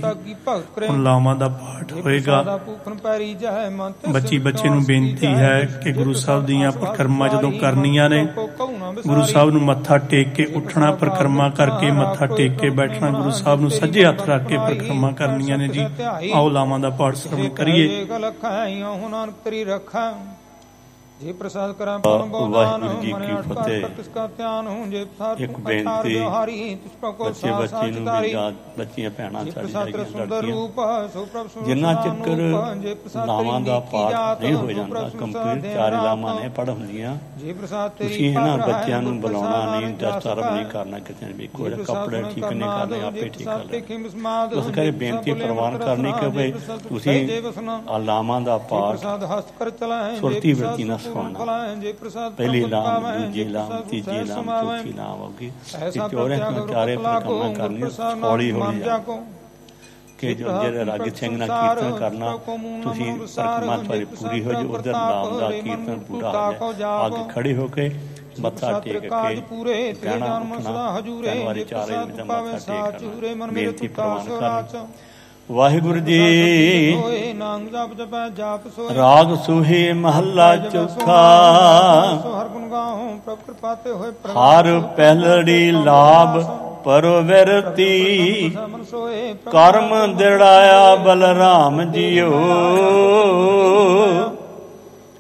ਹੁਣ ਲਾਵਾਂ ਦਾ ਪਾਠ ਹੋਏਗਾ। ਬੱਚੀ ਬੱਚੇ ਨੂੰ ਬੇਨਤੀ ਹੈ ਕਿ ਗੁਰੂ ਸਾਹਿਬ ਦੀਆਂ ਪਰਿਕਰਮਾ ਜਦੋਂ ਕਰਨੀਆਂ ਨੇ, ਗੁਰੂ ਸਾਹਿਬ ਨੂੰ ਮੱਥਾ ਟੇਕ ਕੇ ਉੱਠਣਾ, ਪਰਿਕਰਮਾ ਕਰਕੇ ਮੱਥਾ ਟੇਕ ਕੇ ਬੈਠਣਾ, ਗੁਰੂ ਸਾਹਿਬ ਨੂੰ ਸੱਜੇ ਹੱਥ ਰੱਖ ਕੇ ਪਰਿਕਰਮਾ ਕਰਨੀਆਂ ਨੇ ਜੀ। ਆਓ ਲਾਵਾਂ ਦਾ ਪਾਠ ਸਰਵਣ ਕਰੀਏ। ਵਾਹਿਗੁਰੂ ਜੀ ਕੀ ਫਤਿਹ। ਇੱਕ ਬੇਨਤੀ, ਬੱਚੇ ਬੱਚੀ ਨੂੰ ਵੀ ਯਾਦ, ਬੱਚੀਆਂ ਭੈਣਾਂ ਸਾਡੀਆਂ ਲੜਕੀਆਂ, ਜਿੰਨਾ ਚਿਰ ਲਾਵਾਂ ਦਾ ਪਾਠ ਨਹੀਂ ਹੋ ਜਾਂਦਾ ਕੰਪਲੀਟ, 4 ਲਾਵਾਂ ਨੇ ਪੜ੍ਹ ਹੁੰਦੀਆਂ, ਤੁਸੀਂ ਇਹਨਾਂ ਬੱਚਿਆਂ ਨੂੰ ਬੁਲਾਉਣਾ ਨਹੀਂ, ਡਿਸਟਰਬ ਨਹੀਂ ਕਰਨਾ ਕਿਸੇ ਨੇ ਵੀ। ਕੋਈ ਕੱਪੜੇ ਠੀਕ ਨਹੀਂ ਕਰਨੇ, ਆਪੇ ਠੀਕ ਕਰ ਲੈਣਾ। ਉਸ ਕਰਕੇ ਬੇਨਤੀ ਪ੍ਰਵਾਨ ਕਰਨੀ ਕਿ ਬਈ ਤੁਸੀਂ ਲਾਵਾਂ ਦਾ ਪਾਠ ਸੁਰਤੀ ਵਰਤੀ ਨਾਲ ਪਹਿਲੀ ਲਾਮ, ਦੂਜੀ ਲਾਮ, ਤੀਜੀ ਲਾਮ, ਚੌਥੀ ਲਾਮ ਹੋਗੀ। ਚੋਰੇ ਚਾਰੇ ਪਰਿਕਰਮਾ ਕਰਨੀ ਹੌਲੀ ਹੌਲੀ ਕਿ ਜੋ ਜਿਹੜੇ ਰਾਗੀ ਸਿੰਘ ਨਾਲ ਕੀਰਤਨ ਕਰਨਾ, ਤੁਸੀਂ ਪਰਿਕਰਮਾ ਤੁਹਾਡੀ ਪੂਰੀ ਹੋ ਜਾਏ, ਉਧਰ ਨਾਮ ਦਾ ਕੀਰਤਨ ਪੂਰਾ ਹੋ ਜਾਏ। ਅੱਗੇ ਖੜੇ ਹੋ ਕੇ ਮੱਥਾ ਟੇਕ ਕੇ ਕਹਿਣਾ ਉੱਠਣਾ, 3 ਵਾਰੀ 4 ਵਜੇ ਮੱਥਾ ਟੇਕਣਾ, ਬੇਨਤੀ ਪ੍ਰਵਾਨ ਕਰਨੀ। ਵਾਹਿਗੁਰੂ ਜੀ। ਰਾਗ ਸੂਹੀ ਮਹੱਲਾ ਚੌਥਾ। ਹਰ ਪਹਿਲੜੀ ਲਾਭ ਪਰਵਿਰਤੀ, ਕਰਮ ਦਿੜਾਇਆ ਬਲਰਾਮ ਜੀਓ।